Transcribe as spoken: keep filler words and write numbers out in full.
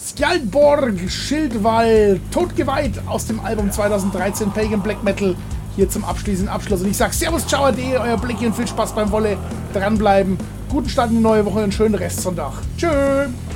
Skjaldborg, Schildwall, Todgeweiht aus dem Album zweitausenddreizehn Pagan Black Metal. Hier zum abschließenden Abschluss. Und ich sag Servus, ciao, ade, euer Blicki und viel Spaß beim Wolle. Dranbleiben. Guten Start in die neue Woche und einen schönen Restsonntag. Tschö.